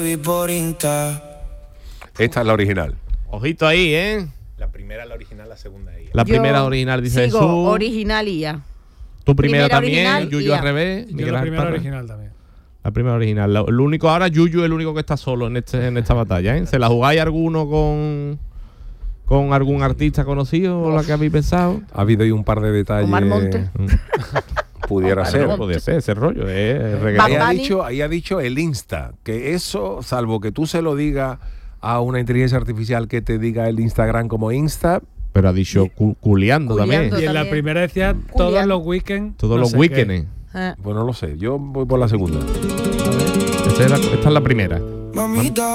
Esta es la original. Ojito ahí, ¿eh? La primera es la original, la segunda es ella. La primera original, dice Sigo, Jesús. originalía. Tu primera también, original, Yuyu Ia. al revés. Yo Miguel la Ángel primera Parra. original también. La primera original. Lo único ahora, Yuyu es el único que está solo en esta batalla, ¿eh? ¿Se la jugáis alguno con algún artista conocido o la que habéis pensado? Ha habido ahí un par de detalles. Omar Montes. Pudiera ser. Puede ser ese rollo, Ahí Bad ha dicho el Insta, que eso, salvo que tú se lo digas a una inteligencia artificial que te diga el Instagram como Insta. Pero ha dicho culiando también. Culiando. Y en la También. primera decía todos los weekends. Todos no los sé weekends. Ah. Pues no lo sé, yo voy por la segunda. Esta es la primera. Mamita.